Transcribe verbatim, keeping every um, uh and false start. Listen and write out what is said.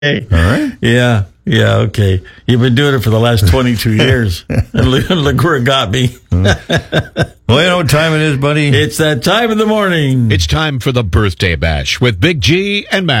Hey. All right. Yeah. Yeah. Okay. You've been doing it for the last twenty-two years. And look, look where it got me. Well, you know what time it is, buddy? It's that time of the morning. It's time for the Birthday Bash with Big G and Matt.